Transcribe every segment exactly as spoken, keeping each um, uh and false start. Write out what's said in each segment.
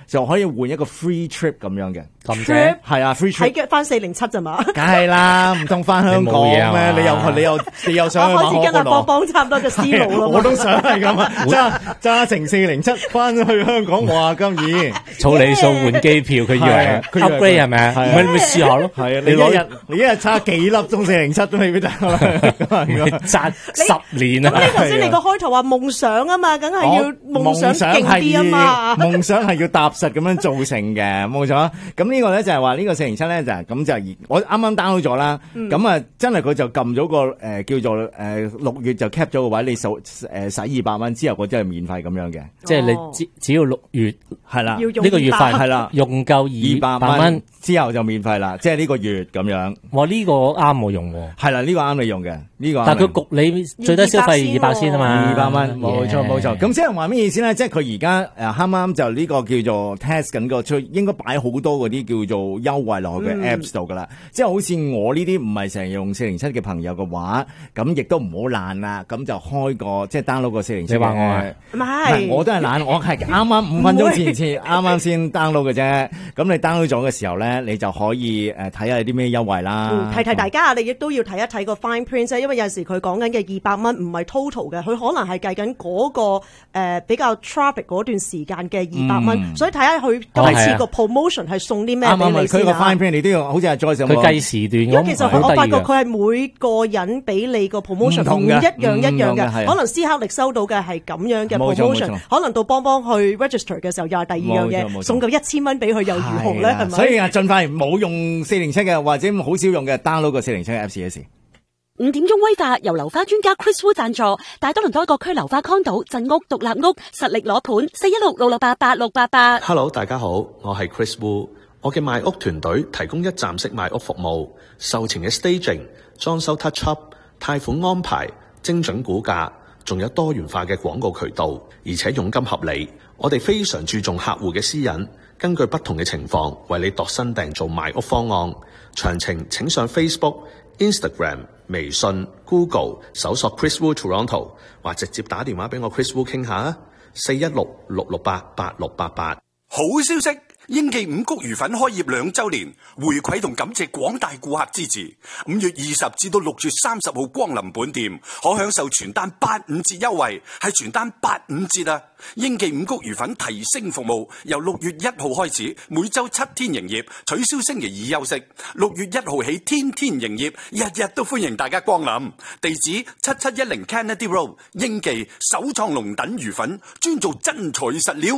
就可以換一個 free trip 咁樣嘅。 咁啫， 係啊 free trip 睇嘅翻四零七咋嘛？ 梗係啦，唔通翻香港咩？你又你又你又想去馬可波羅？ 我開始跟阿邦邦差唔多嘅思路咯。 我都想係咁啊，揸揸乘四零七翻去香港，哇！今年儲你數換機票，佢以為佢 upgrade 係咪啊？咪咪試下咯。 係啊，你一日你一日揸幾粒鐘四零七都未必得啦， 揸十年啊！ 咁你頭先你個開頭話夢想啊嘛，梗係要夢想勁啲啊嘛。 夢想係要踏實咁樣做成嘅，冇錯。咁呢個咧就係話呢個四零七咧就係咁就我啱啱 download 咗啦。咁啊真係佢就撳咗個誒叫做誒六月就 cap 咗個位，你數誒使二百蚊之後，嗰真係免費咁樣嘅。 即係你只只要六月係啦， 呢個月份係啦， 用夠二百蚊之後就免費啦。即係呢個月咁樣。 哇！呢個啱我用喎。係啦，呢個啱你用嘅呢個。 但係佢焗你最低消費二百先啊嘛， 二百蚊冇錯冇錯。咁即係話咩意思咧？即係佢而家誒啱啱就呢個叫做 test 緊個出，應該擺好多嗰啲叫做優惠落去嘅 apps 度噶啦。即係好似我呢啲唔係成日用四零七嘅朋友嘅話，咁亦都唔好懶啦。咁就開個即係 download 個四零七。 你話我啊？ 唔係， 我都係懶，我係啱啱五分鐘前前啱啱先 download 嘅啫。咁你 download 咗嘅時候咧，你就可以誒睇下有啲咩優惠啦。 嗯，提提大家，你亦都要睇一睇個 fine print，因為有時佢講緊嘅二百蚊唔係 total 嘅，佢可能係計緊嗰個誒、呃、比較 traffic 嗰段時間嘅二百蚊，所以睇下佢今次個 promotion 係送啲咩俾你先啊。 佢個 fine print 你都要好似係再上。 佢計時段， 因為其實我發覺佢係每個人俾你個 promotion 唔一樣一樣嘅，可能斯克力收到嘅係咁樣嘅 promotion，可能到邦邦去 register 嘅時候又係第二樣嘢，送夠一千蚊俾佢又如何咧？係咪？ 所以啊，盡快冇用四零七嘅或者好少用嘅 download 個四零七嘅 Apps。 五點鐘威化由流花專家 Chris Wu 贊助，大多倫多各區流花 condo 鎮屋獨立屋實力攞盤，四一六六六八八六八八。 Hello， 大家好，我係 Chris Wu， 我嘅賣屋團隊提供一站式賣屋服務，售前嘅 staging、裝修 touch up、貸款安排、精準估價，仲有多元化嘅廣告渠道，而且佣金合理。我哋非常注重客戶嘅私隱，根據不同嘅情況為你度身訂造賣屋方案。詳情請上 Facebook、Instagram、微信、Google 搜索 Chris Wu Toronto， 或直接打電話俾我 Chris Wu 傾下啊，四一六六六八八六八八。 好消息！英記五穀魚粉開業兩周年，回饋同感謝廣大顧客支持。五月二十至到六月三十號光臨本店，可享受全單八五折優惠，係全單八五折啊！英記五穀魚粉提升服務，由六月一號開始，每周七天營業，取消星期二休息。六月一號起，天天營業，日日都歡迎大家光臨。地址七七一零 Kennedy Road， 英記首創龍躉魚粉，專做真材實料。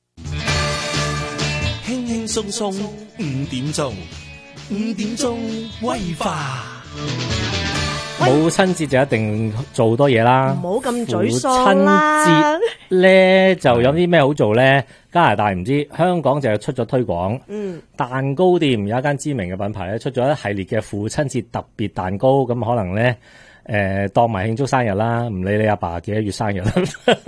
輕輕鬆鬆五點鐘，五點鐘威化。 母親節就一定做多嘢啦， 唔好咁沮喪啦。 父親節咧就有啲咩好做咧？加拿大唔知，香港就出咗推廣。嗯，蛋糕店有一間知名嘅品牌咧，出咗一系列嘅父親節特別蛋糕，咁可能咧。誒、呃，當埋慶祝生日啦，唔理你阿爸幾多月生日啦，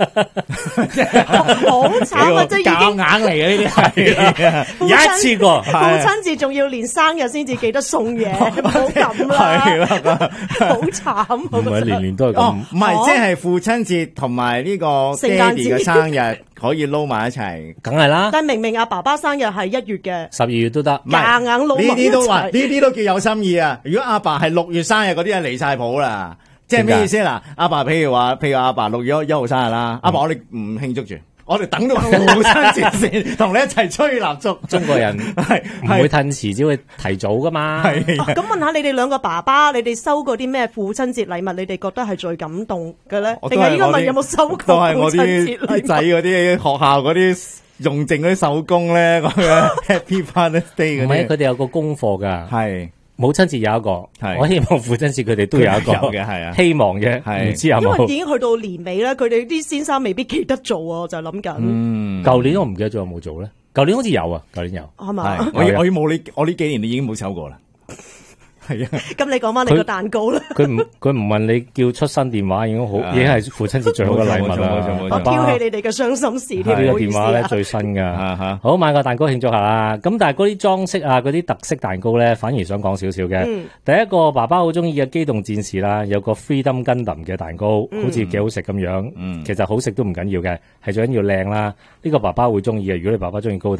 好慘啊！即係已經夾硬嚟嘅呢啲係， 一次過父親節仲要連生日先至記得送嘢，唔好咁啦，好慘！ 唔係年年都係咁， 哦，唔係即係父親節同埋呢個爹哋嘅生日可以撈埋一齊， 梗係啦。 但明明阿爸爸生日係一月嘅， 十二月都得， 夾硬撈埋一齊。 呢啲都話，呢啲都叫有心意啊！如果阿爸係六月生日嗰啲，係離晒譜啦。即係咩意思嗱？阿爸譬如話，譬如阿爸六月一號生日啦，阿、嗯、爸我哋唔慶祝住，我哋等到父親節先，同你一齊吹蠟燭。 中國人係唔會褪遲，只會提早噶嘛。 咁、哦、問下你哋兩個爸爸，你哋收過啲咩父親節禮物？你哋覺得係最感動嘅咧？定係應該問有冇收過父親節禮物？ 都係我啲仔嗰啲學校嗰啲用剩嗰啲手工咧，咁樣 Happy Father's Day 嗰啲。 唔係，佢哋有個功課噶。 係。 母親節有一個，我希望父親節佢哋都有一個嘅，係啊， 希望嘅，唔知有冇？ 因為已經去到年尾啦，佢哋啲先生未必記得做啊，我就諗緊。 嗯，舊年我唔記得咗有冇做咧，舊年好似有啊，舊年有， 係嘛？ 我我冇呢，我呢幾年你已經冇收過啦。係啊， 咁你講翻你個蛋糕啦。 佢唔佢唔問你叫出新電話已經好，已經係父親節最好嘅禮物啦。 我挑起你哋嘅傷心事添， 呢個電話咧最新噶。好，買個蛋糕慶祝下啦。咁但係嗰啲裝飾啊，嗰啲特色蛋糕咧，反而想講少少嘅。嗯、第一個爸爸好中意嘅機動戰士啦，有個 Freedom Gundam 嘅蛋糕，嗯、好似幾好食咁樣。嗯、其實好食都唔緊要嘅，係最緊要靚啦。呢、這個爸爸會中意嘅。如果你爸爸中意高。